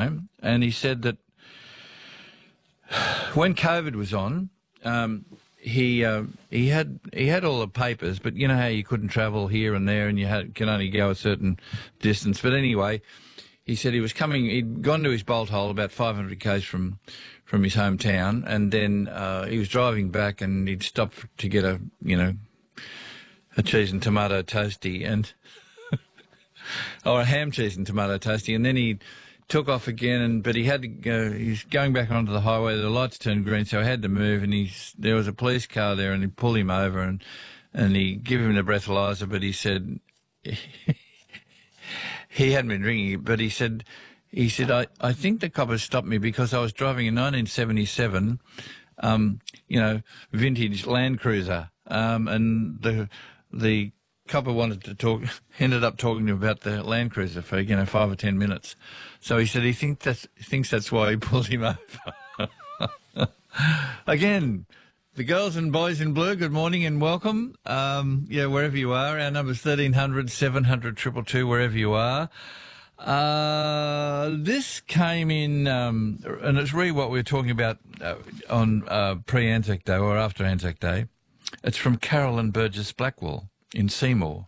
home, and he said that when COVID was on, he had all the papers, but you know how you couldn't travel here and there, and you can only go a certain distance. But anyway, he said he'd gone to his bolt hole about 500 k's from his hometown, and then he was driving back, and he'd stopped to get a cheese and tomato toastie and or a ham, cheese and tomato toastie, and then he took off again, but he had to go. He's going back onto the highway. The lights turned green, so he had to move. And there was a police car there, and he pulled him over, and he gave him the breathalyzer. But he said he hadn't been drinking. But he said I think the coppers stopped me because I was driving a 1977, vintage Land Cruiser, and the copper ended up talking to him about the Land Cruiser for 5 or 10 minutes. So he said he thinks that's why he pulled him over. Again, the girls and boys in blue, good morning and welcome. Wherever you are, our number's 1300 700 222, wherever you are. This came in, and it's really what we were talking about on pre-Anzac Day or after Anzac Day. It's from Carolyn Burgess Blackwell in Seymour.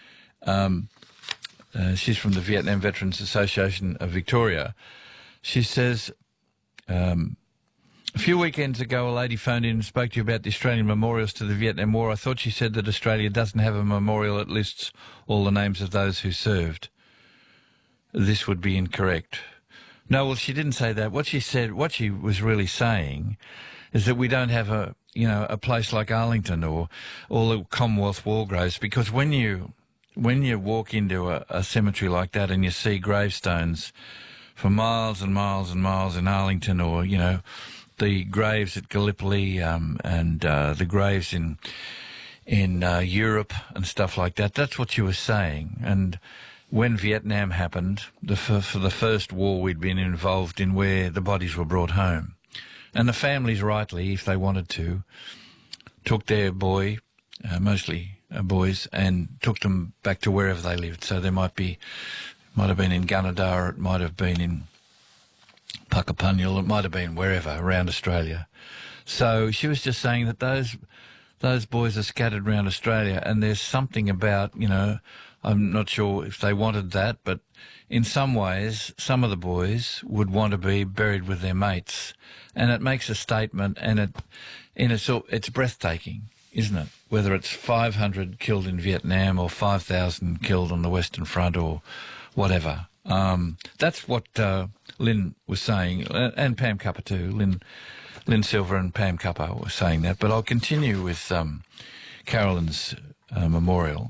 She's from the Vietnam Veterans Association of Victoria. She says, a few weekends ago, a lady phoned in and spoke to you about the Australian memorials to the Vietnam War. I thought she said that Australia doesn't have a memorial that lists all the names of those who served. This would be incorrect. No, well, she didn't say that. What she was really saying is that we don't have a place like Arlington or all the Commonwealth war graves, because when you walk into a cemetery like that and you see gravestones for miles and miles and miles in Arlington, or the graves at Gallipoli and the graves in Europe and stuff like that, that's what you were saying. And when Vietnam happened, for the first war we'd been involved in, where the bodies were brought home. And the families, rightly, if they wanted to, took their boy, mostly boys, and took them back to wherever they lived. So there might have been in Gunnedah, it might have been in Puckapunyal, it might have been wherever around Australia. So she was just saying that those boys are scattered around Australia, and there's something about, I'm not sure if they wanted that, but in some ways, some of the boys would want to be buried with their mates, and it makes a statement, and it's breathtaking, isn't it? Whether it's 500 killed in Vietnam or 5,000 killed on the Western Front or whatever. That's what Lynn was saying, and Pam Cupper too. Lynn Silver and Pam Cupper were saying that. But I'll continue with Carolyn's memorial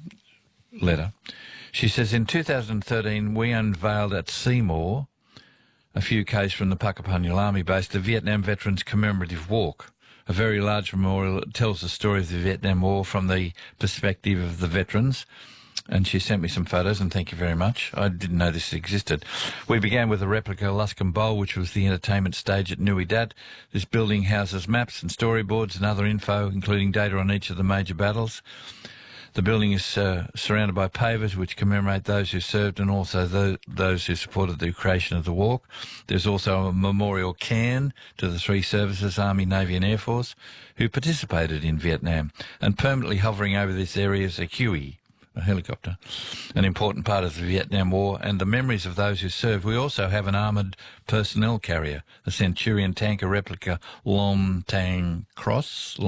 letter. She says, in 2013, we unveiled at Seymour, a few k's from the Puckapunyal Army Base, the Vietnam Veterans Commemorative Walk, a very large memorial that tells the story of the Vietnam War from the perspective of the veterans. And she sent me some photos, and thank you very much. I didn't know this existed. We began with a replica Luscombe Bowl, which was the entertainment stage at Nui Dat. This building houses maps and storyboards and other info, including data on each of the major battles. The building is surrounded by pavers which commemorate those who served and also those who supported the creation of the walk. There's also a memorial cairn to the three services, Army, Navy and Air Force, who participated in Vietnam. And permanently hovering over this area is a Huey, a helicopter, an important part of the Vietnam War and the memories of those who served. We also have an armoured personnel carrier, a Centurion tanker replica Lom Tang Cross,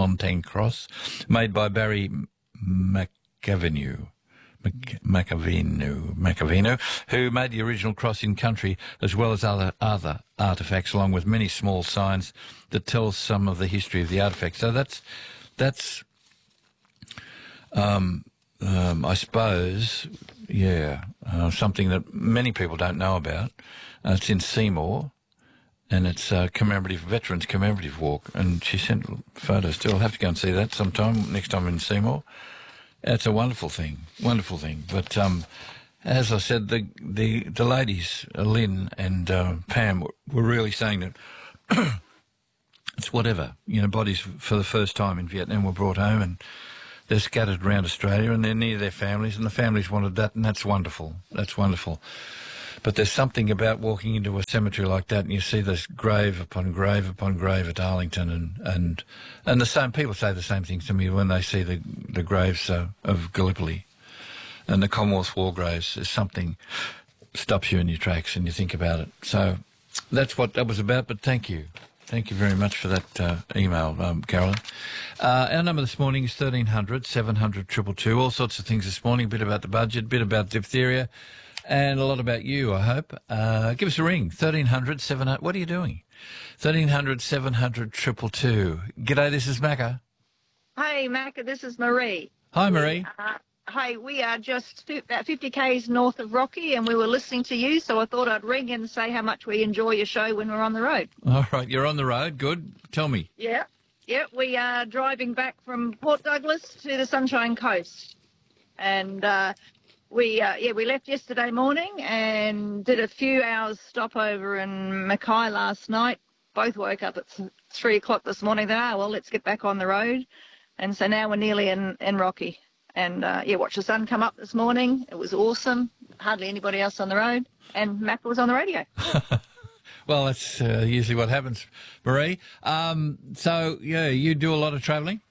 made by Barry McAvinue, who made the original cross in country, as well as other artefacts, along with many small signs that tell some of the history of the artefacts. So that's I suppose, something that many people don't know about. It's in Seymour, and it's a Veterans Commemorative Walk. And she sent photos too. I'll have to go and see that sometime, next time in Seymour. It's a wonderful thing. But as I said, the ladies, Lynn and Pam, were really saying that it's whatever. Bodies for the first time in Vietnam were brought home, and they're scattered around Australia, and they're near their families, and the families wanted that, and that's wonderful. That's wonderful. But there's something about walking into a cemetery like that and you see this grave upon grave upon grave at Arlington, and the same people say the same things to me when they see the graves of Gallipoli and the Commonwealth war graves. There's something stops you in your tracks and you think about it. So that's what that was about, but thank you. Thank you very much for that email, Carolyn. Our number this morning is 1300 700 222. All sorts of things this morning, a bit about the budget, a bit about diphtheria, and a lot about you, I hope. Give us a ring, 1300 700. What are you doing? 1300 700 222. G'day, this is Macca. Hey, Macca, this is Marie. Hi, Marie. Hey, we are just about 50 k's north of Rocky, and we were listening to you, so I thought I'd ring and say how much we enjoy your show when we're on the road. All right, you're on the road. Good. Tell me. Yeah, we are driving back from Port Douglas to the Sunshine Coast, and we left yesterday morning and did a few hours stopover in Mackay last night. Both woke up at 3 o'clock this morning. Well, let's get back on the road, and so now we're nearly in Rocky. And, watched the sun come up this morning. It was awesome. Hardly anybody else on the road. And Macca was on the radio. Well, that's usually what happens, Marie. So, you do a lot of travelling?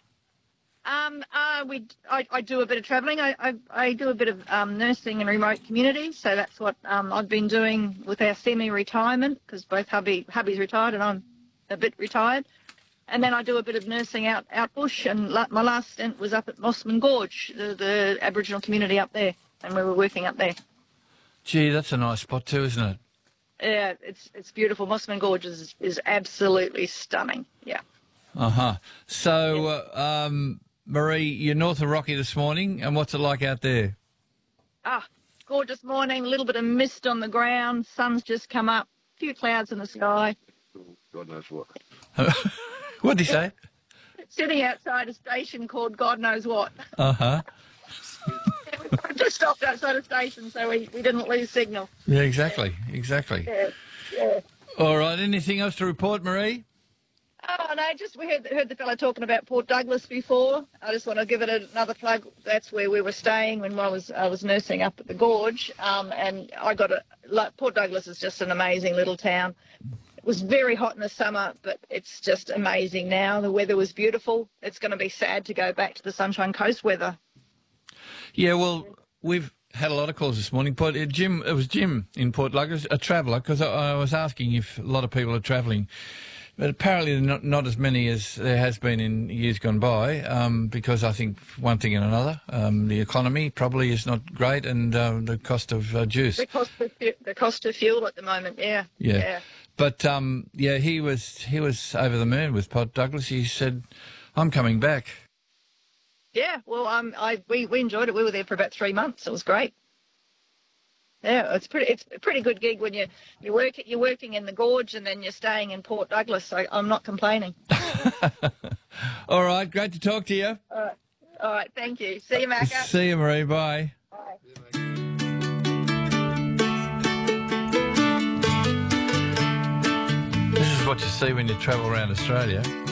I do a bit of travelling. I do a bit of nursing in remote communities. So that's what I've been doing with our semi-retirement, because both hubby's retired and I'm a bit retired. And then I do a bit of nursing out bush, and my last stint was up at Mossman Gorge, the Aboriginal community up there, and we were working up there. Gee, that's a nice spot too, isn't it? Yeah, it's beautiful. Mossman Gorge is absolutely stunning. Yeah. So, Marie, you're north of Rocky this morning, and what's it like out there? Gorgeous morning, a little bit of mist on the ground, sun's just come up, a few clouds in the sky. God knows what. What did he say? Sitting outside a station called God knows what. Uh-huh. We just stopped outside a station, so we didn't lose signal. Yeah, exactly. Yeah. All right, anything else to report, Marie? Oh, no, just we heard the fellow talking about Port Douglas before. I just want to give it another plug. That's where we were staying when I was nursing up at the Gorge, and Port Douglas is just an amazing little town. It was very hot in the summer, but it's just amazing now. The weather was beautiful. It's going to be sad to go back to the Sunshine Coast weather. Yeah, well, we've had a lot of calls this morning. It was Jim in Port Douglas, a traveller, because I was asking if a lot of people are travelling. But apparently not as many as there has been in years gone by, because I think one thing and another, the economy probably is not great, and the cost of juice. The cost of fuel at the moment, yeah. But he was over the moon with Port Douglas. He said, "I'm coming back." Yeah, well, we enjoyed it. We were there for about 3 months. It was great. Yeah, it's a pretty good gig when you're working in the Gorge and then you're staying in Port Douglas. So I'm not complaining. All right, great to talk to you. All right, thank you. See you, Macca. See you, Marie. Bye. Bye. This is what you see when you travel around Australia.